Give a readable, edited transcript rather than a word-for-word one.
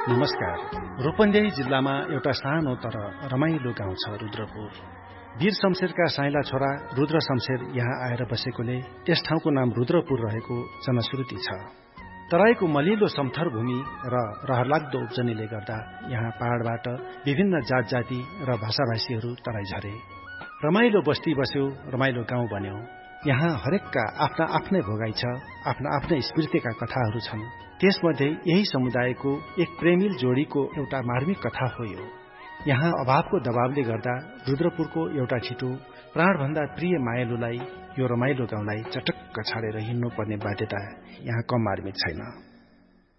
नमस्कार। रूपन्देही जिल्लामा एउटा सानो तर रमाइलो गाउँ छ रुद्रपुर। वीर शमशेरका साइला छोरा रुद्र शमशेर यहाँ आएर बसेकोले यस ठाउँको नाम रुद्रपुर रहेको जनश्रुति छ। तराईको मलिलो समथर भूमि र रहरलाग्दो उब्जनीले गर्दा यहाँ पहाड़बाट विभिन्न जात जाति र भाषाभाषीहरू तराई झरे। रमाइलो बस्ती बस्यो, रमाइलो गाउँ बन्यो। यहाँ हरेकका आफ्ना आफ्नै भोगाई छ, आफ्ना आफ्नै स्मृतिका कथाहरू छन्। त्यसमध्ये यही समुदायको एक प्रेमिल जोडीको एउटा मार्मिक कथा हो यो। यहाँ अभावको दबावले गर्दा रुद्रपुरको एउटा छिटो प्राणभन्दा प्रिय मायालुलाई यो रमाइलो गाउँलाई चटक्क छाडेर हिँड्नुपर्ने बाध्यता यहाँ कम मार्मिक छैन।